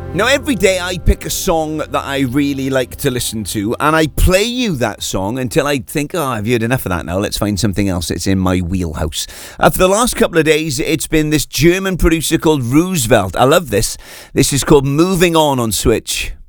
Now, every day I pick a song that I really like to listen to, and I play you that song until I think, I've heard enough of that now. Let's find something else that's in my wheelhouse. For the last couple of days, it's been this German producer called Roosevelt. I love this. This is called Moving On Switch.